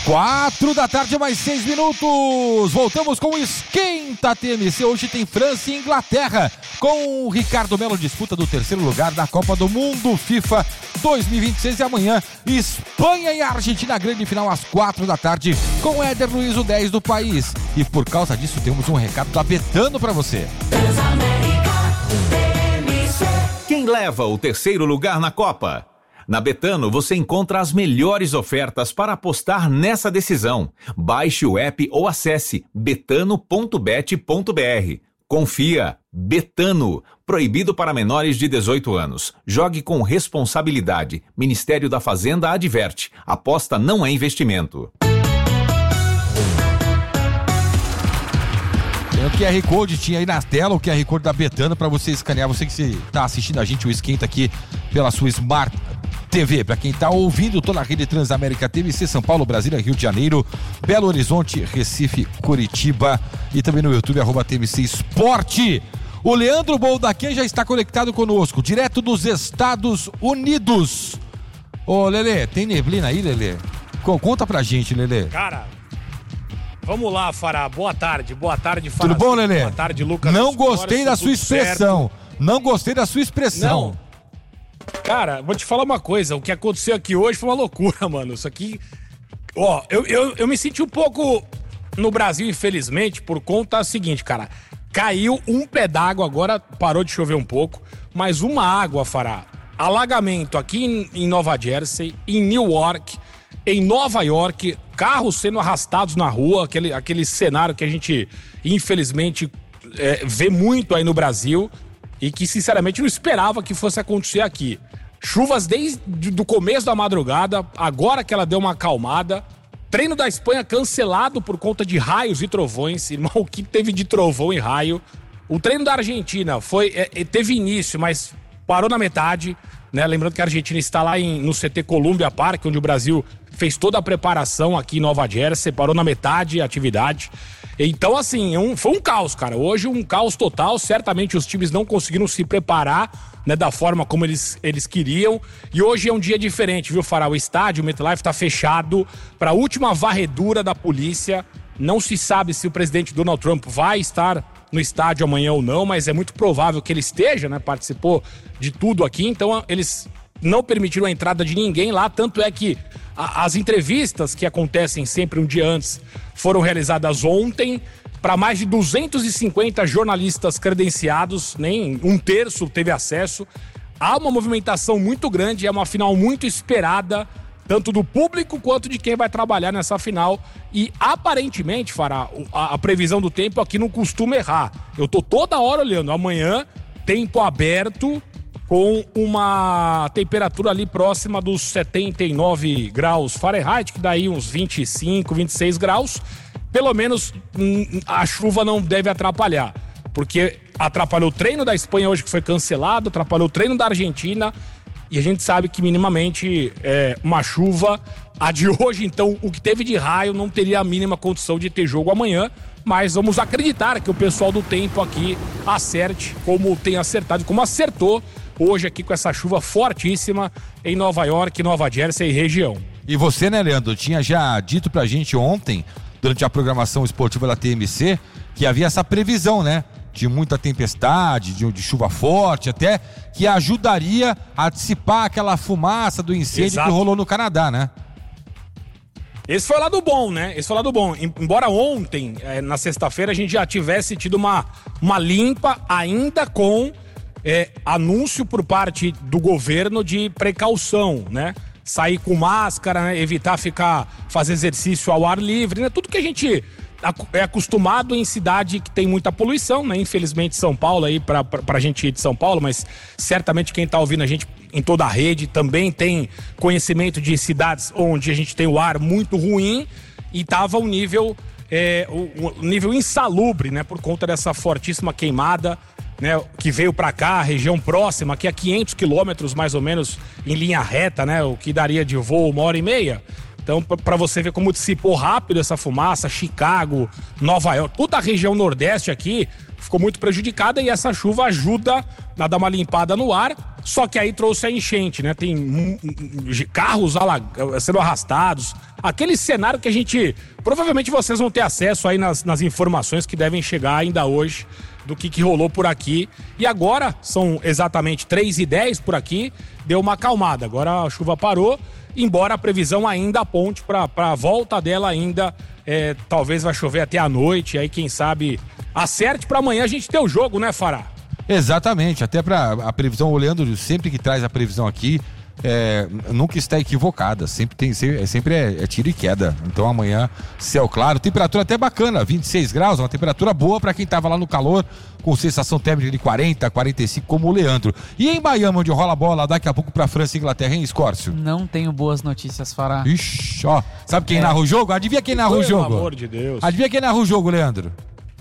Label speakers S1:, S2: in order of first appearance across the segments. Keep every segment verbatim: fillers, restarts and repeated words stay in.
S1: Quatro da tarde, mais seis minutos. Voltamos com o Esquenta T M C. Hoje tem França e Inglaterra, com o Ricardo Melo disputa do terceiro lugar na Copa do Mundo FIFA dois mil e vinte e seis. E amanhã, Espanha e Argentina, grande final às quatro da tarde, com o Éder Luiz, o dez do país. E por causa disso, temos um recado da Betano para você.
S2: Quem leva o terceiro lugar na Copa? Na Betano você encontra as melhores ofertas para apostar nessa decisão. Baixe o app ou acesse betano ponto bet ponto br. Confia. Betano. Proibido para menores de dezoito anos. Jogue com responsabilidade. Ministério da Fazenda adverte. Aposta não é investimento.
S1: Tem o Q R Code, tinha aí na tela o Q R Code da Betano para você escanear. Você que está assistindo a gente, o Esquenta aqui pela sua Smart T V. Para quem está ouvindo, tô na rede Transamérica T V C, São Paulo, Brasília, Rio de Janeiro, Belo Horizonte, Recife, Curitiba e também no YouTube, arroba T V C Esporte. O Leandro Boldaquim já está conectado conosco, direto dos Estados Unidos. Ô, Lelê, tem neblina aí, Lelê? Conta pra gente, Lelê.
S3: Cara, vamos lá, Fará. Boa tarde, boa tarde, Fará.
S1: Tudo bom, Lelê?
S3: Boa tarde, Lucas.
S1: Não gostei da sua expressão.
S3: Certo.
S1: Não gostei da sua expressão.
S3: Não. Cara, vou te falar uma coisa. O que aconteceu aqui hoje foi uma loucura, mano. Isso aqui... Ó, eu, eu, eu me senti um pouco no Brasil, infelizmente, por conta do seguinte, cara. Caiu um pé d'água, agora parou de chover um pouco, mas uma água, Fará. Alagamento aqui em, em Nova Jersey, em Newark, em Nova York, carros sendo arrastados na rua, aquele, aquele cenário que a gente, infelizmente, é, vê muito aí no Brasil e que, sinceramente, não esperava que fosse acontecer aqui. Chuvas desde o começo da madrugada, agora que ela deu uma acalmada. Treino da Espanha cancelado por conta de raios e trovões. Irmão, o que teve de trovão e raio? O treino da Argentina foi, é, teve início, mas parou na metade, né? Lembrando que a Argentina está lá em, no C T Columbia Park, onde o Brasil fez toda a preparação aqui em Nova Jersey, parou na metade a atividade. Então, assim, um, foi um caos, cara. Hoje um caos total. Certamente os times não conseguiram se preparar, né, da forma como eles, eles queriam. E hoje é um dia diferente, viu, Fará? O estádio, o MetLife, está fechado para a última varredura da polícia. Não se sabe se o presidente Donald Trump vai estar no estádio amanhã ou não, mas é muito provável que ele esteja, né? Participou de tudo aqui, então eles não permitiram a entrada de ninguém lá, tanto é que a, as entrevistas que acontecem sempre um dia antes foram realizadas ontem para mais de duzentos e cinquenta jornalistas credenciados, nem um terço teve acesso. Há uma movimentação muito grande, é uma final muito esperada, tanto do público quanto de quem vai trabalhar nessa final. E aparentemente, Fará, a, a previsão do tempo aqui não costuma errar. Eu tô toda hora olhando. Amanhã, tempo aberto, com uma temperatura ali próxima dos setenta e nove graus Fahrenheit, que daí uns vinte e cinco, vinte e seis graus. Pelo menos a chuva não deve atrapalhar, porque atrapalhou o treino da Espanha hoje, que foi cancelado, atrapalhou o treino da Argentina. E a gente sabe que minimamente é uma chuva, a de hoje, então, o que teve de raio não teria a mínima condição de ter jogo amanhã, mas vamos acreditar que o pessoal do tempo aqui acerte como tem acertado, como acertou hoje aqui com essa chuva fortíssima em Nova York, Nova Jersey e região.
S1: E você, né, Leandro, tinha já dito pra gente ontem, durante a programação esportiva da T M C, que havia essa previsão, né? De muita tempestade, de, de chuva forte, até que ajudaria a dissipar aquela fumaça do incêndio. Exato. Que rolou no Canadá, né?
S3: Esse foi o lado bom, né? Esse foi o lado bom. Embora ontem, é, na sexta-feira, a gente já tivesse tido uma, uma limpa, ainda com é, anúncio por parte do governo de precaução, né? Sair com máscara, né? Evitar ficar, fazer exercício ao ar livre, né? Tudo que a gente é acostumado em cidade que tem muita poluição, né? Infelizmente São Paulo aí, pra, pra, pra gente ir de São Paulo, mas certamente quem tá ouvindo a gente em toda a rede também tem conhecimento de cidades onde a gente tem o ar muito ruim e tava um nível, é, um nível insalubre, né? Por conta dessa fortíssima queimada, né? Que veio pra cá, região próxima, aqui a quinhentos quilômetros mais ou menos em linha reta, né? O que daria de voo uma hora e meia. Então, para você ver como dissipou rápido essa fumaça, Chicago, Nova York, toda a região nordeste aqui ficou muito prejudicada e essa chuva ajuda a dar uma limpada no ar, só que aí trouxe a enchente, né? Tem um, um, carros alag... sendo arrastados, aquele cenário que a gente, provavelmente vocês vão ter acesso aí nas, nas informações que devem chegar ainda hoje do que, que rolou por aqui. E agora, são exatamente três e dez por aqui, deu uma acalmada, agora a chuva parou, embora a previsão ainda aponte para a volta dela ainda, é, talvez vai chover até a noite, aí quem sabe acerte para amanhã a gente ter o jogo, né, Fará?
S1: Exatamente, até para a previsão, o Leandro sempre que traz a previsão aqui, é, nunca está equivocada, sempre, tem, sempre é, é tiro e queda. Então amanhã, céu claro, temperatura até bacana, vinte e seis graus, uma temperatura boa para quem estava lá no calor, com sensação térmica de quarenta, quarenta e cinco, como o Leandro. E em Miami, onde rola a bola daqui a pouco para França e Inglaterra, hein, Escórcio?
S4: Não tenho boas notícias, Fará.
S1: Ixi, ó, sabe quem é. narra o jogo? Adivinha quem narra o jogo?
S3: Pelo amor de Deus.
S1: Adivinha quem narra o jogo, Leandro?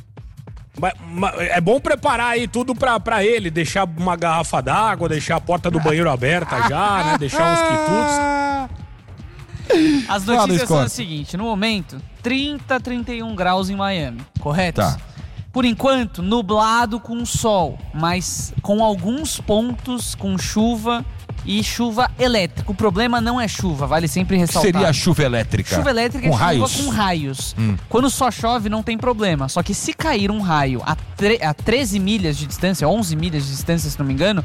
S3: Mas, mas é bom preparar aí tudo pra, pra ele, deixar uma garrafa d'água, deixar a porta do banheiro aberta já, né? Deixar uns quitutes.
S4: As notícias são as seguintes: no momento, trinta, trinta e um graus em Miami, correto?
S1: Tá.
S4: Por enquanto, nublado com sol, mas com alguns pontos com chuva e chuva elétrica. O problema não é chuva, vale sempre ressaltar.
S1: Seria a chuva elétrica?
S4: Chuva elétrica
S1: com
S4: é chuva
S1: raios.
S4: com raios.
S1: Hum.
S4: Quando só chove não tem problema, só que se cair um raio a, tre- a treze milhas de distância, onze milhas de distância, se não me engano,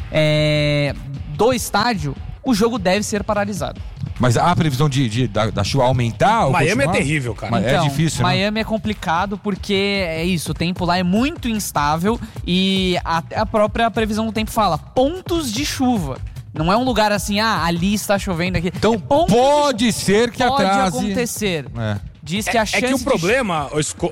S4: é... do estádio, o jogo deve ser paralisado.
S1: Mas há a previsão de, de, da, da chuva aumentar?
S3: Miami é terrível, cara.
S1: Mas
S4: então,
S1: é difícil, né?
S4: Miami é complicado porque é isso, o tempo lá é muito instável e até a própria previsão do tempo fala pontos de chuva. Não é um lugar assim, ah, ali está chovendo aqui.
S1: Então
S4: é
S1: pode ser que
S4: pode
S1: atrase.
S4: Pode acontecer.
S1: É.
S4: Diz que a
S3: é,
S4: chance
S3: é que o
S4: de...
S3: problema, o Esco...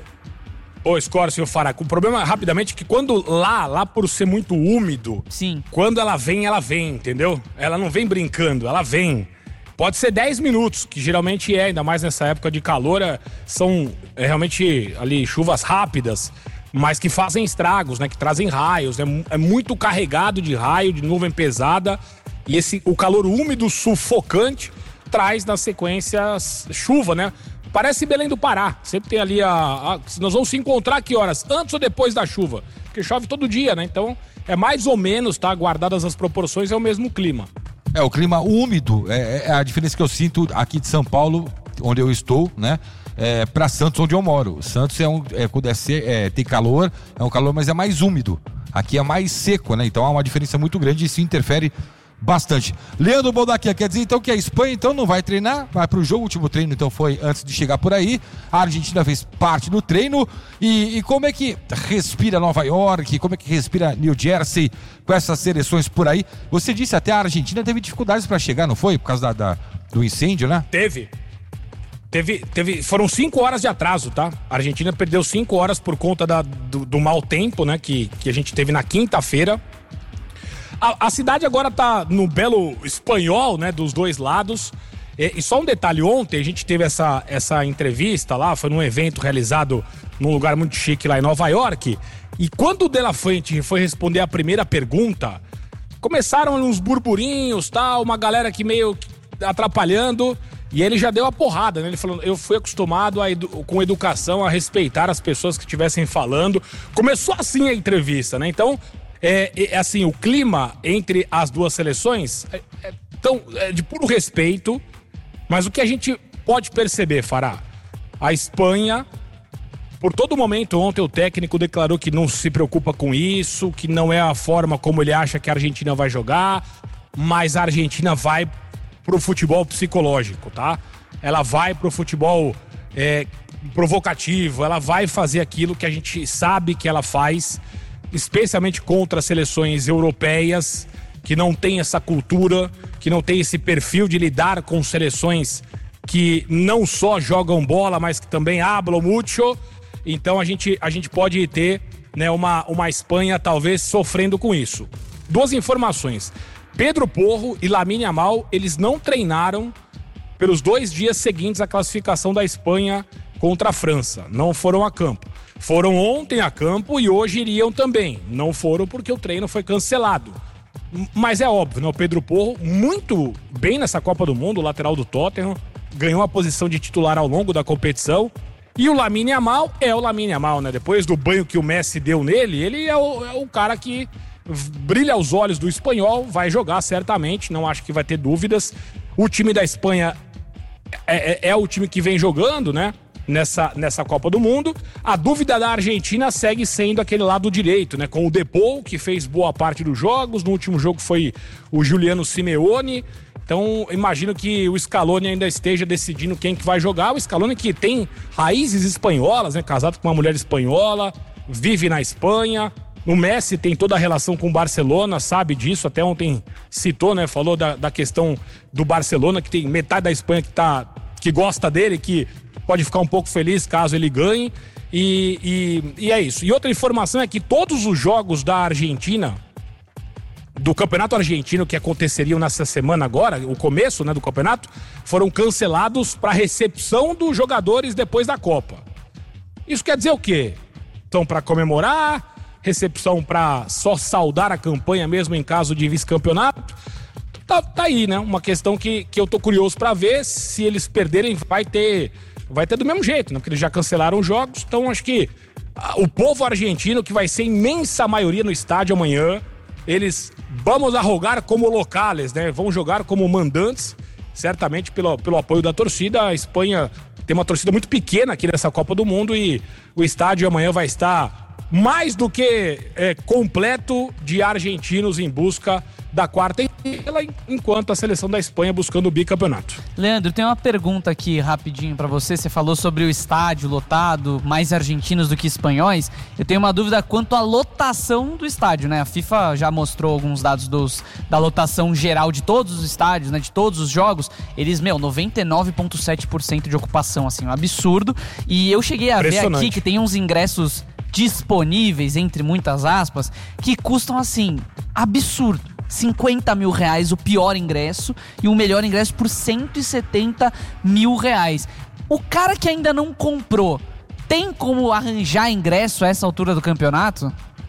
S3: Ô, Escórcio, o Fará, o problema rapidamente é que quando lá, lá por ser muito úmido,
S4: Sim.
S3: quando ela vem, ela vem, entendeu? Ela não vem brincando, ela vem. Pode ser dez minutos, que geralmente é, ainda mais nessa época de calor, é, são é, realmente ali chuvas rápidas, mas que fazem estragos, né? Que trazem raios, é, é muito carregado de raio, de nuvem pesada, e esse, o calor úmido, sufocante, traz na sequência chuva, né? Parece Belém do Pará, sempre tem ali a, a... Nós vamos se encontrar que horas? Antes ou depois da chuva? Porque chove todo dia, né? Então, é mais ou menos, tá? Guardadas as proporções, é o mesmo clima.
S1: É, o clima úmido, é, é a diferença que eu sinto aqui de São Paulo, onde eu estou, né? É, para Santos, onde eu moro. Santos é um, é, quando é, é, tem calor, é um calor, mas é mais úmido. Aqui é mais seco, né? Então há uma diferença muito grande e isso interfere bastante. Leandro Boldaquia, quer dizer então que a Espanha então não vai treinar, vai pro jogo, o último treino então foi antes de chegar por aí, a Argentina fez parte do treino e, e como é que respira Nova York, como é que respira New Jersey com essas seleções por aí? Você disse até a Argentina teve dificuldades para chegar, não foi? Por causa da, da, do incêndio, né?
S3: Teve. Teve, teve, foram cinco horas de atraso, tá? A Argentina perdeu cinco horas por conta da, do, do mau tempo, né? Que, que a gente teve na quinta-feira. A, a cidade agora tá no belo espanhol, né? Dos dois lados. E, e só um detalhe, ontem a gente teve essa, essa entrevista lá, foi num evento realizado num lugar muito chique lá em Nova York. E quando o De La Fuente foi responder a primeira pergunta, começaram uns burburinhos, tal, uma galera que meio atrapalhando. E ele já deu a porrada, né? Ele falou, eu fui acostumado a edu- com educação a respeitar as pessoas que estivessem falando. Começou assim a entrevista, né? Então, é, é assim, o clima entre as duas seleções é, é, tão, é de puro respeito. Mas o que a gente pode perceber, Fará? A Espanha, por todo momento, ontem o técnico declarou que não se preocupa com isso, que não é a forma como ele acha que a Argentina vai jogar, mas a Argentina vai pro futebol psicológico, tá? Ela vai pro futebol é, provocativo, ela vai fazer aquilo que a gente sabe que ela faz, especialmente contra as seleções europeias, que não tem essa cultura, que não tem esse perfil de lidar com seleções que não só jogam bola, mas que também hablam muito. Então a gente, a gente pode ter, né, uma, uma Espanha talvez sofrendo com isso. Duas informações. Pedro Porro e Lamine Yamal, eles não treinaram pelos dois dias seguintes à classificação da Espanha contra a França. Não foram a campo. Foram ontem a campo e hoje iriam também. Não foram porque o treino foi cancelado. Mas é óbvio, né? O Pedro Porro, muito bem nessa Copa do Mundo, o lateral do Tottenham, ganhou a posição de titular ao longo da competição. E o Lamine Yamal é o Lamine Yamal, né? Depois do banho que o Messi deu nele, ele é o, é o cara que brilha aos olhos do espanhol, vai jogar certamente, não acho que vai ter dúvidas. O time da Espanha é, é, é o time que vem jogando, né? Nessa, nessa Copa do Mundo. A dúvida da Argentina segue sendo aquele lado direito, né? Com o Depou, que fez boa parte dos jogos. No último jogo foi o Juliano Simeone. Então, imagino que o Scaloni ainda esteja decidindo quem que vai jogar. O Scaloni que tem raízes espanholas, né? Casado com uma mulher espanhola, vive na Espanha. O Messi tem toda a relação com o Barcelona, sabe disso. Até ontem citou, né? Falou da, da questão do Barcelona, que tem metade da Espanha que, tá, que gosta dele, que pode ficar um pouco feliz caso ele ganhe. E, e, e é isso. E outra informação é que todos os jogos da Argentina, do Campeonato Argentino, que aconteceriam nessa semana agora, o começo, né, do campeonato, foram cancelados para recepção dos jogadores depois da Copa. Isso quer dizer o quê? Então, para comemorar, recepção para só saudar a campanha mesmo em caso de vice-campeonato. Tá, tá aí, né? Uma questão que, que eu tô curioso para ver. Se eles perderem, vai ter, vai ter do mesmo jeito, né? Porque eles já cancelaram os jogos. Então, acho que ah, o povo argentino, que vai ser imensa maioria no estádio amanhã, eles vamos arrogar como locales, né? Vão jogar como mandantes, certamente pelo, pelo apoio da torcida. A Espanha tem uma torcida muito pequena aqui nessa Copa do Mundo e o estádio amanhã vai estar mais do que é, completo de argentinos em busca da quarta estrela, enquanto a seleção da Espanha buscando o bicampeonato.
S4: Leandro, tem uma pergunta aqui rapidinho pra você. Você falou sobre o estádio lotado, mais argentinos do que espanhóis. Eu tenho uma dúvida quanto à lotação do estádio, né? A FIFA já mostrou alguns dados dos, da lotação geral de todos os estádios, né? De todos os jogos. Eles, meu, noventa e nove vírgula sete por cento de ocupação, assim, um absurdo. E eu cheguei a ver aqui que tem uns ingressos disponíveis, entre muitas aspas, que custam, assim, absurdo. cinquenta mil reais o pior ingresso e o melhor ingresso por cento e setenta mil reais. O cara que ainda não comprou, tem como arranjar ingresso a essa altura do campeonato?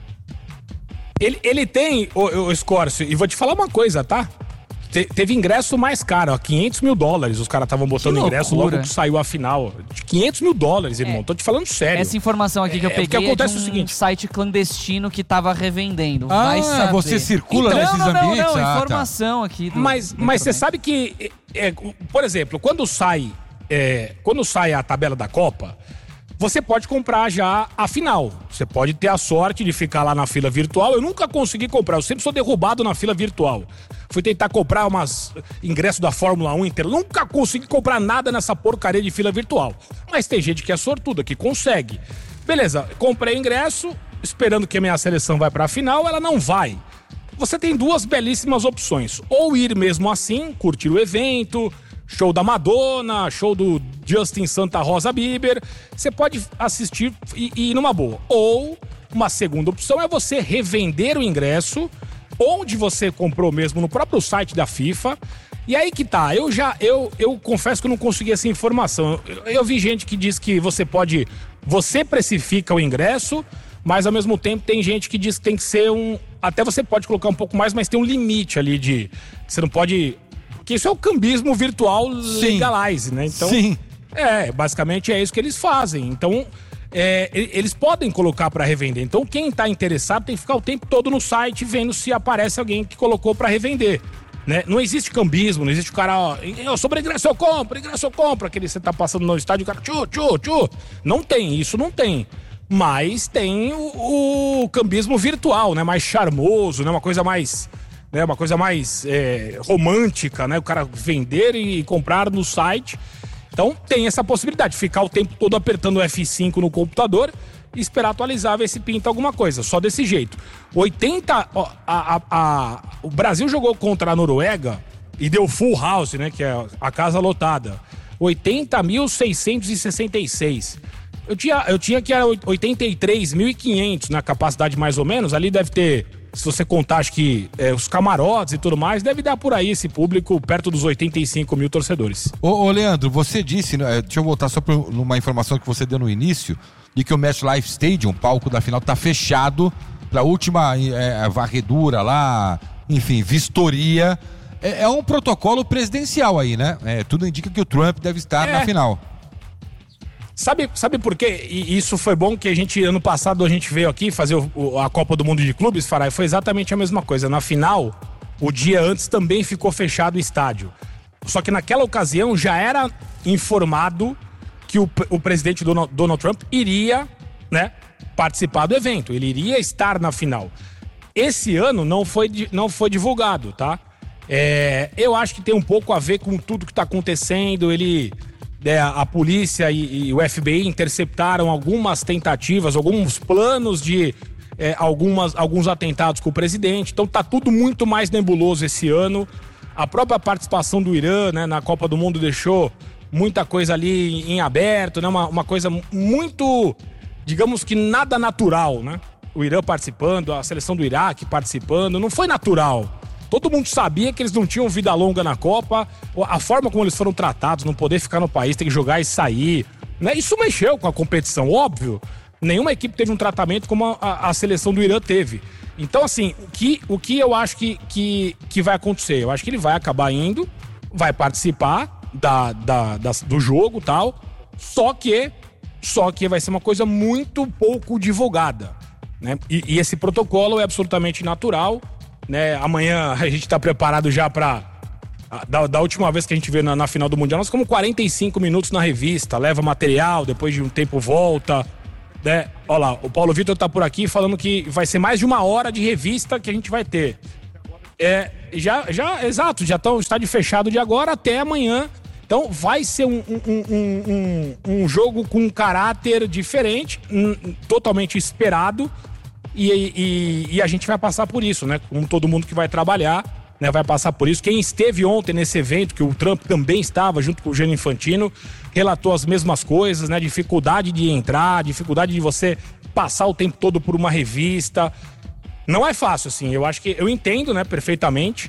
S3: Ele, ele tem, o, o Scorcio, e vou te falar uma coisa, tá? Te, teve ingresso mais caro, ó, quinhentos mil dólares. Os caras estavam botando ingresso logo que saiu a final. De quinhentos mil dólares, irmão. É. Tô te falando sério.
S4: Essa informação aqui que eu
S3: é,
S4: peguei
S3: é, acontece
S4: é de um
S3: o seguinte,
S4: site clandestino que tava revendendo.
S1: Ah,
S4: Vai saber.
S1: Você circula
S4: então,
S1: nesses
S4: não, não,
S1: ambientes?
S4: Não, não,
S1: ah,
S4: informação
S1: tá.
S4: aqui. Do,
S3: mas
S4: do
S3: mas você sabe que, é, por exemplo, quando sai, é, quando sai a tabela da Copa, você pode comprar já a final. Você pode ter a sorte de ficar lá na fila virtual. Eu nunca consegui comprar, eu sempre sou derrubado na fila virtual. Fui tentar comprar umas ingressos da Fórmula um inteiro. Nunca consegui comprar nada nessa porcaria de fila virtual. Mas tem gente que é sortuda, que consegue. Beleza, comprei ingresso, esperando que a minha seleção vai pra final, ela não vai. Você tem duas belíssimas opções. Ou ir mesmo assim, curtir o evento, show da Madonna, show do Justin Santa Rosa Bieber. Você pode assistir e, e ir numa boa. Ou, uma segunda opção é você revender o ingresso, onde você comprou mesmo, no próprio site da FIFA. E aí que tá, eu já, eu, eu confesso que eu não consegui essa informação. Eu, eu vi gente que diz que você pode, você precifica o ingresso, mas ao mesmo tempo tem gente que diz que tem que ser um, até você pode colocar um pouco mais, mas tem um limite ali de, você não pode, porque isso é o cambismo virtual legalize, né? Então,
S1: sim.
S3: É, basicamente é isso que eles fazem. Então, é, eles podem colocar para revender. Então, quem tá interessado tem que ficar o tempo todo no site vendo se aparece alguém que colocou para revender, né? Não existe cambismo, não existe o cara, ó, eu sobre ingresso eu compro, ingresso eu compro, aquele você tá passando no estádio, o cara, tchu, tchu, tchu. Não tem, isso não tem. Mas tem o, o cambismo virtual, né? Mais charmoso, né? Uma coisa mais, né? Uma coisa mais é, romântica, né? O cara vender e comprar no site. Então tem essa possibilidade de ficar o tempo todo apertando o F cinco no computador e esperar atualizar, ver se pinta alguma coisa. Só desse jeito. oitenta... Ó, a, a, a, o Brasil jogou contra a Noruega e deu full house, né? Que é a casa lotada. oitenta mil seiscentos e sessenta e seis. Eu tinha, eu tinha que era oitenta e três mil e quinhentos na capacidade mais ou menos. Ali deve ter, se você contar, acho que é, os camarotes e tudo mais, deve dar por aí esse público perto dos oitenta e cinco mil torcedores.
S1: Ô, ô Leandro, você disse, né, deixa eu voltar só para uma informação que você deu no início, de que o MetLife Stadium, o palco da final, tá fechado para a última é, varredura lá, enfim, vistoria. é, é um protocolo presidencial aí, né? É, tudo indica que o Trump deve estar é. na final.
S3: Sabe, sabe por quê? E isso foi bom que a gente, ano passado, a gente veio aqui fazer o, o, a Copa do Mundo de Clubes, Farai, foi exatamente a mesma coisa. Na final, o dia antes também ficou fechado o estádio. Só que naquela ocasião já era informado que o, o presidente Donald, Donald Trump iria, né, participar do evento, ele iria estar na final. Esse ano não foi, não foi divulgado, tá? É, eu acho que tem um pouco a ver com tudo que está acontecendo. Ele... É, a polícia e, e o F B I interceptaram algumas tentativas, alguns planos de é, algumas, alguns atentados com o presidente. Então tá tudo muito mais nebuloso esse ano. A própria participação do Irã, né, na Copa do Mundo deixou muita coisa ali em aberto, né, uma, uma coisa muito, digamos que nada natural, né? O Irã participando, a seleção do Iraque participando, não foi natural. Todo mundo sabia que eles não tinham vida longa na Copa, a forma como eles foram tratados, não poder ficar no país, ter que jogar e sair, né? Isso mexeu com a competição, óbvio. Nenhuma equipe teve um tratamento como a, a seleção do Irã teve. Então, assim, o que, o que eu acho que, que, que vai acontecer? Eu acho que ele vai acabar indo, vai participar da, da, da, do jogo e tal, só que, só que vai ser uma coisa muito pouco divulgada, né? E, e esse protocolo é absolutamente natural. Né, amanhã a gente tá preparado já pra... Da, da última vez que a gente veio na, na final do Mundial, nós ficamos quarenta e cinco minutos na revista, leva material, depois de um tempo volta, né? Olha lá, o Paulo Vitor tá por aqui falando que vai ser mais de uma hora de revista que a gente vai ter. É, já, já, exato, já tá o estádio fechado de agora até amanhã. Então vai ser um, um, um, um, um jogo com um caráter diferente, um, totalmente esperado. E, e, e a gente vai passar por isso, né? Como todo mundo que vai trabalhar, né, vai passar por isso. Quem esteve ontem nesse evento, que o Trump também estava junto com o Gianni Infantino, relatou as mesmas coisas, né? Dificuldade de entrar, dificuldade de você passar o tempo todo por uma revista. Não é fácil, assim. Eu acho que eu entendo, né, perfeitamente.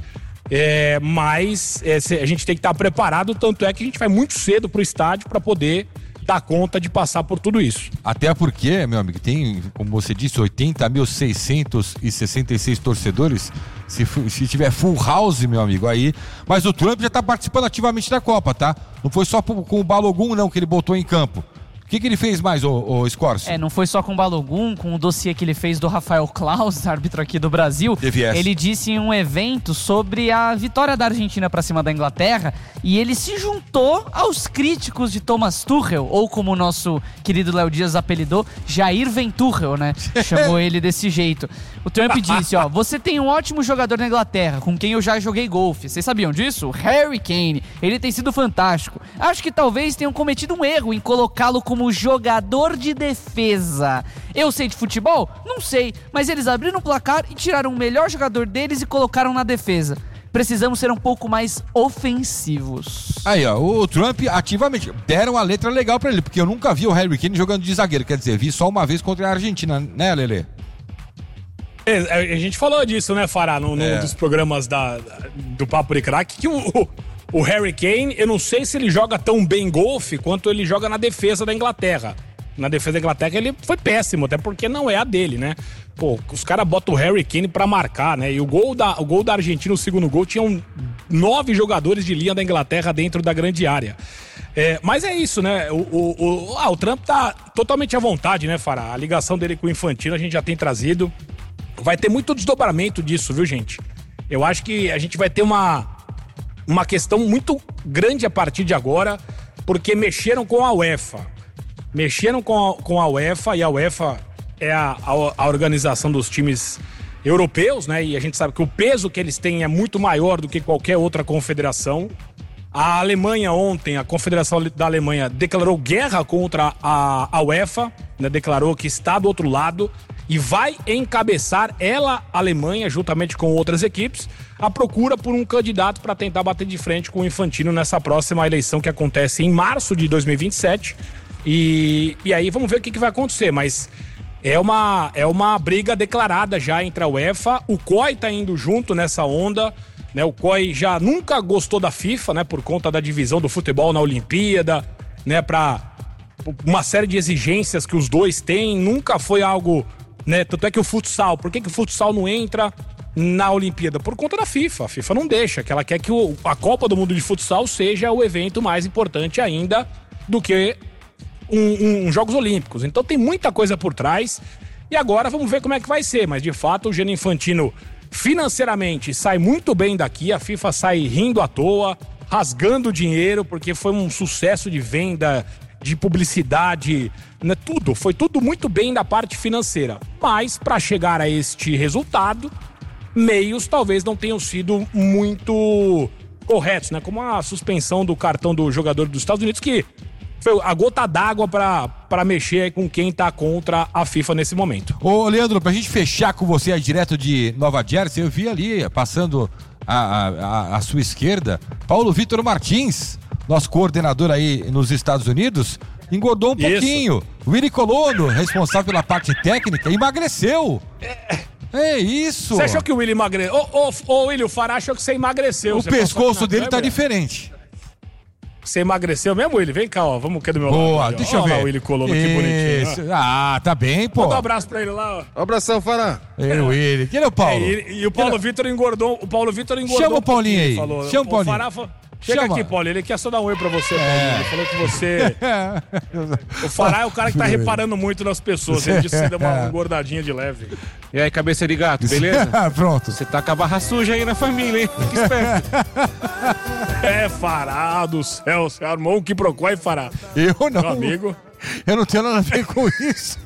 S3: É, mas é, a gente tem que estar preparado, tanto é que a gente vai muito cedo pro estádio para poder dar conta de passar por tudo isso.
S1: Até porque, meu amigo, tem, como você disse, oitenta mil seiscentos e sessenta e seis torcedores. Se, se tiver full house, meu amigo, aí... Mas o Trump já tá participando ativamente da Copa, tá? Não foi só com o Balogun, não, que ele botou em campo. O que, que ele fez mais, ô, ô Scorse?
S4: É, não foi só com o Balogun, com o dossiê que ele fez do Rafael Claus, árbitro aqui do Brasil.
S1: D V S.
S4: Ele disse em um evento sobre a vitória da Argentina pra cima da Inglaterra e ele se juntou aos críticos de Thomas Tuchel, ou como o nosso querido Léo Dias apelidou, Jair Ventuchel, né? Chamou ele desse jeito. O Trump disse, ó, você tem um ótimo jogador na Inglaterra, com quem eu já joguei golfe. Vocês sabiam disso? Harry Kane. Ele tem sido fantástico. Acho que talvez tenham cometido um erro em colocá-lo como jogador de defesa. Eu sei de futebol? Não sei, mas eles abriram o placar e tiraram o melhor jogador deles e colocaram na defesa. Precisamos ser um pouco mais ofensivos.
S1: Aí, ó, o Trump ativamente deram a letra legal pra ele, porque eu nunca vi o Harry Kane jogando de zagueiro, quer dizer, vi só uma vez contra a Argentina, né, Lelê?
S3: É, a gente falou disso, né, Fará, num é. dos programas da, do Papo de Crack, que o, o, o Harry Kane, eu não sei se ele joga tão bem golfe quanto ele joga na defesa da Inglaterra. Na defesa da Inglaterra ele foi péssimo, até porque não é a dele, né? Pô, os caras botam o Harry Kane pra marcar, né? E o gol da, o gol da Argentina, o segundo gol, tinham nove jogadores de linha da Inglaterra dentro da grande área. É, mas é isso, né? O, o, o, ah, o Trump tá totalmente à vontade, né, Fará? A ligação dele com o Infantino a gente já tem trazido. Vai ter muito desdobramento disso, viu, gente? Eu acho que a gente vai ter uma, uma questão muito grande a partir de agora, porque mexeram com a UEFA. Mexeram com a, com a UEFA, e a UEFA é a, a, a organização dos times europeus, né? E a gente sabe que o peso que eles têm é muito maior do que qualquer outra confederação. A Alemanha ontem, a Confederação da Alemanha declarou guerra contra a, a UEFA, né? Declarou que está do outro lado e vai encabeçar ela, a Alemanha, juntamente com outras equipes, a procura por um candidato para tentar bater de frente com o Infantino nessa próxima eleição que acontece em março de dois mil e vinte e sete. E, e aí vamos ver o que, que vai acontecer, mas é uma, é uma briga declarada já entre a UEFA. O C O I tá indo junto nessa onda, né? O C O I já nunca gostou da FIFA, né? Por conta da divisão do futebol na Olimpíada, né? Pra uma série de exigências que os dois têm, nunca foi algo, né? Tanto é que o futsal, por que, que o futsal não entra na Olimpíada? Por conta da FIFA. A FIFA não deixa, que ela quer que o, a Copa do Mundo de Futsal seja o evento mais importante ainda do que um, um, um Jogos Olímpicos. Então tem muita coisa por trás e agora vamos ver como é que vai ser. Mas de fato o Gianni Infantino financeiramente sai muito bem daqui, a FIFA sai rindo à toa, rasgando dinheiro, porque foi um sucesso de venda, de publicidade, né, tudo, foi tudo muito bem da parte financeira. Mas para chegar a este resultado, meios talvez não tenham sido muito corretos, né? Como a suspensão do cartão do jogador dos Estados Unidos, que foi a gota d'água pra, pra mexer com quem tá contra a FIFA nesse momento.
S1: Ô, Leandro, pra gente fechar com você aí direto de Nova Jersey, eu vi ali, passando a, a, a sua esquerda, Paulo Vitor Martins, nosso coordenador aí nos Estados Unidos, engordou um
S3: Isso.
S1: pouquinho. O Willy Colono, responsável pela parte técnica, emagreceu. É... É isso.
S3: Você achou que o Willy emagreceu? Ô, ô, ô, Willy, o Fará achou que você emagreceu.
S1: O
S3: você
S1: pescoço dele tá diferente.
S3: Você emagreceu mesmo, Willy? Vem cá, ó. Vamos aqui do meu
S1: Boa,
S3: lado.
S1: deixa eu
S3: Olha
S1: ver.
S3: lá o Willy Colono, que bonitinho.
S1: Isso. Ah, tá bem, pô.
S3: Manda um abraço pra ele lá, ó.
S5: Um abração, Fará.
S1: É o Willy. Quem é o Paulo?
S3: É, e, e o Paulo Vitor engordou. O Paulo Vitor engordou.
S1: Chama o Paulinho aí.
S3: Falou.
S1: Chama o Paulinho.
S3: Fará falou, chega
S1: Chama.
S3: aqui, Paulo. Ele quer só dar um oi pra você, Paulinho. Ele falou que você... O Fará é o cara que tá reparando muito nas pessoas. Ele disse que você deu uma engordadinha de leve.
S5: E aí, cabeça de gato, beleza?
S1: Pronto.
S5: Você tá com a barra suja aí na família, hein? Fica esperto.
S3: É, Fará do céu. Você armou um que procura e Fará.
S1: Eu não.
S3: Meu amigo.
S1: Eu não tenho nada a ver com isso.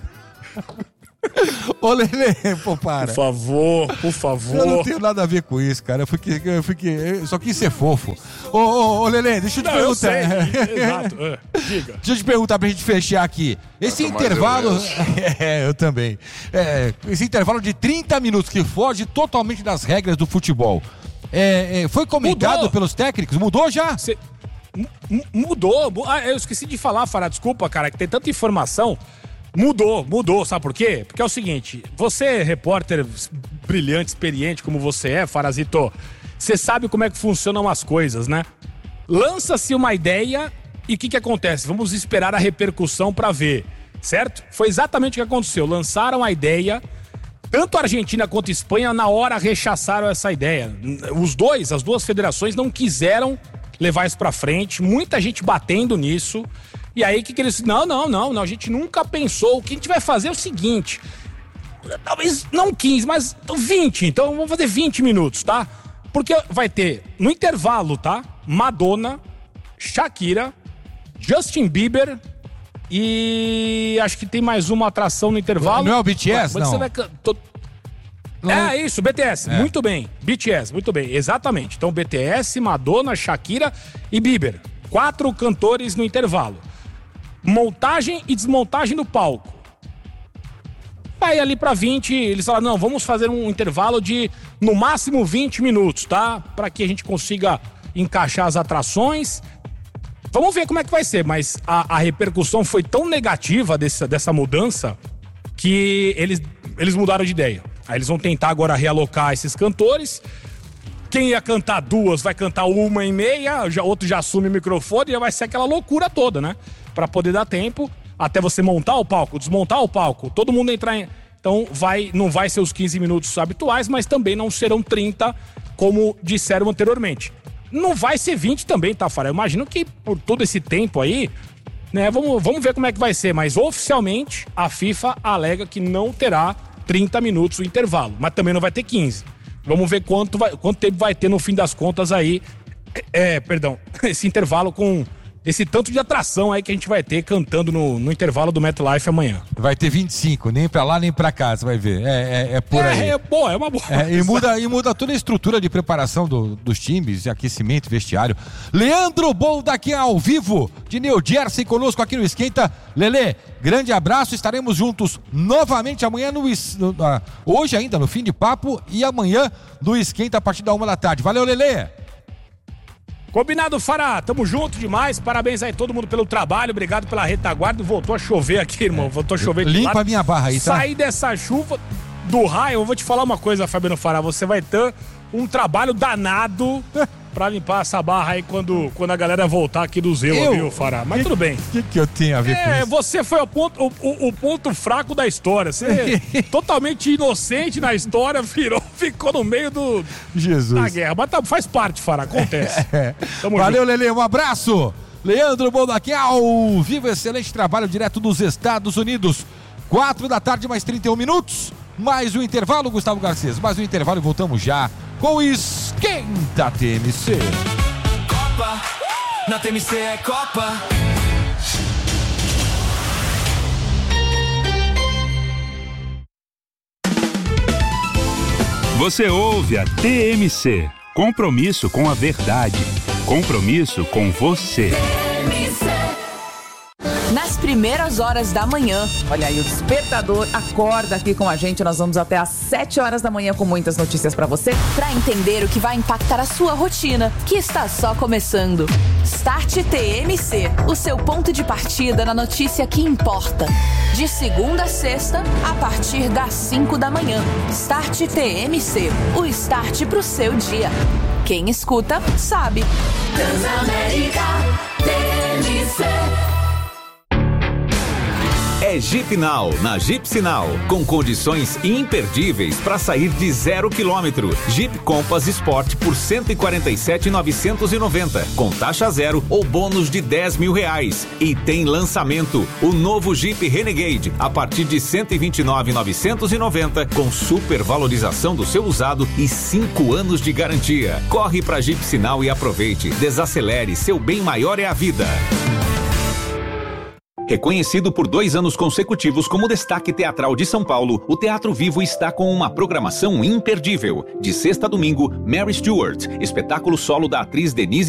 S1: Ô, Lelê, pô, para.
S3: Por favor, por
S1: Eu não
S3: favor.
S1: tenho nada a ver com isso, cara. Eu fiquei, eu fiquei, eu só quis ser fofo. Ô, ô, ô, Lelê, deixa eu te
S3: Não, eu
S1: perguntar.
S3: sei. Exato. É, diga.
S1: Deixa eu te perguntar pra gente fechar aqui. Esse intervalo. É, eu também. É, esse intervalo de trinta minutos que foge totalmente das regras do futebol. É, é, foi comentado
S3: Mudou.
S1: pelos técnicos? Mudou já?
S3: Cê, m- mudou. mu- Ah, eu esqueci de falar, Fará. Desculpa, cara, que tem tanta informação. Mudou, mudou. Sabe por quê? Porque é o seguinte: você, repórter brilhante, experiente como você é, Farazito, você sabe como é que funcionam as coisas, né? Lança-se uma ideia e o que, que acontece? Vamos esperar a repercussão pra ver, certo? Foi exatamente o que aconteceu. Lançaram a ideia. Tanto a Argentina quanto a Espanha, na hora, rechaçaram essa ideia. Os dois, as duas federações, não quiseram levar isso pra frente. Muita gente batendo nisso. E aí, o que, que eles... Não, não, não, não. A gente nunca pensou. O que a gente vai fazer é o seguinte. Talvez não quinze, mas vinte. Então, vamos fazer vinte minutos, tá? Porque vai ter, no intervalo, tá? Madonna, Shakira, Justin Bieber... E acho que tem mais uma atração no intervalo.
S1: Não é o B T S,
S3: Mas
S1: não?
S3: você vai can- to- É isso, B T S.
S1: É.
S3: Muito bem. B T S, muito bem. Exatamente. Então, B T S, Madonna, Shakira e Bieber. Quatro cantores no intervalo. Montagem e desmontagem do palco. Aí ali pra vinte, eles falaram, não, vamos fazer um intervalo de no máximo vinte minutos, tá? Pra que a gente consiga encaixar as atrações. Vamos ver como é que vai ser, mas a, a repercussão foi tão negativa dessa, dessa mudança que eles, eles mudaram de ideia. Aí eles vão tentar agora realocar esses cantores. Quem ia cantar duas vai cantar uma e meia, já, outro já assume o microfone e já vai ser aquela loucura toda, né? Pra poder dar tempo até você montar o palco, desmontar o palco, todo mundo entrar em... Então vai, não vai ser os quinze minutos habituais, mas também não serão trinta, como disseram anteriormente. Não vai ser vinte também, tá, Fará? Eu imagino que por todo esse tempo aí, né, vamos, vamos ver como é que vai ser. Mas oficialmente a FIFA alega que não terá trinta minutos o intervalo, mas também não vai ter quinze. Vamos ver quanto, vai, quanto tempo vai ter no fim das contas aí, é, perdão, esse intervalo com esse tanto de atração aí que a gente vai ter cantando no, no intervalo do MetLife amanhã.
S1: Vai ter vinte e cinco, nem pra lá nem pra cá, você vai ver. É, é, é por aí.
S3: É, é boa, é uma boa.
S1: É, e, muda, e muda toda a estrutura de preparação do- dos times, de aquecimento, vestiário. Leandro Bol daqui ao vivo, de New Jersey, conosco aqui no Esquenta. Lelê, grande abraço, estaremos juntos novamente amanhã no, es- no ah, hoje ainda no fim de papo e amanhã no Esquenta a partir da uma da tarde. Valeu, Lelê!
S3: Combinado, Fará. Tamo junto demais. Parabéns aí todo mundo pelo trabalho. Obrigado pela retaguarda. Voltou a chover aqui, irmão. Voltou a chover de
S1: Limpa
S3: lado.
S1: a minha barra aí, tá?
S3: Sair dessa chuva do raio, eu vou te falar uma coisa, Fabiano Fará. Você vai ter um trabalho danado pra limpar essa barra aí quando, quando a galera voltar aqui do Zelo,
S1: Eu?
S3: viu, Fará? Mas
S1: Que-
S3: tudo bem.
S1: O que, que eu tenho a ver com
S3: É,
S1: isso?
S3: você foi o ponto, o, o- o ponto fraco da história. Você totalmente inocente na história, virou, ficou no meio do,
S1: Jesus.
S3: da guerra. Mas tá, faz parte, Fará, acontece.
S1: É.
S3: Tamo
S1: Valeu,
S3: junto.
S1: Lelê, um abraço. Leandro Bondac, ao vivo, excelente trabalho direto dos Estados Unidos. Quatro da tarde, mais trinta e um minutos. Mais um intervalo, Gustavo Garcês. Mais um intervalo e voltamos já com o Esquenta T M C.
S6: Copa, na T M C é Copa.
S7: Você ouve a T M C. Compromisso com a verdade. Compromisso com você.
S8: Nas primeiras horas da manhã. Olha aí, o despertador acorda aqui com a gente. Nós vamos até às sete horas da manhã com muitas notícias pra você, pra entender o que vai impactar a sua rotina, que está só começando. Start T M C, o seu ponto de partida na notícia que importa. De segunda a sexta, a partir das cinco da manhã. Start T M C, o start pro seu dia. Quem escuta, sabe. Transamérica T M C.
S2: É Jeep Now, na Jeep Sinal, com condições imperdíveis para sair de zero quilômetro. Jeep Compass Sport por cento e quarenta e sete mil novecentos e noventa, com taxa zero ou bônus de dez mil reais. E tem lançamento, o novo Jeep Renegade, a partir de cento e vinte e nove mil novecentos e noventa, com super valorização do seu usado e cinco anos de garantia. Corre para Jeep Sinal e aproveite. Desacelere, seu bem maior é a vida. Reconhecido por dois anos consecutivos como destaque teatral de São Paulo, o Teatro Vivo está com uma programação imperdível. De sexta a domingo, Mary Stuart, espetáculo solo da atriz Denise